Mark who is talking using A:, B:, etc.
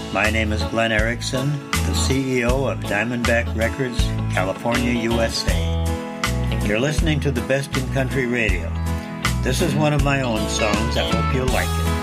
A: My name is Glenn Erickson, the CEO of Diamondback Records, California, USA. You're listening to the Best in Country Radio. This is one of my own songs. I hope you'll like it.